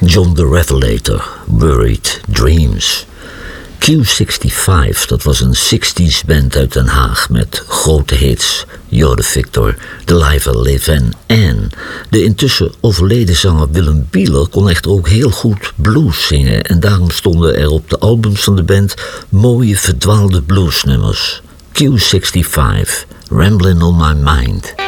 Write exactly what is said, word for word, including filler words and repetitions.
John the Revelator, Worried Dreams. Q vijfenzestig, dat was een zestig's band uit Den Haag met grote hits. You're the Victor, The Life I Live en Anne. De intussen overleden zanger Willem Bieler kon echter ook heel goed blues zingen. En daarom stonden er op de albums van de band mooie verdwaalde bluesnummers. Q vijfenzestig, Ramblin' on My Mind.